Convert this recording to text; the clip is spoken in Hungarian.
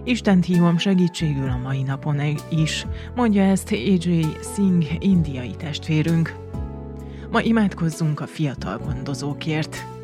Istent hívom segítségül a mai napon is, mondja ezt AJ Singh indiai testvérünk. Ma imádkozzunk a fiatal gondozókért.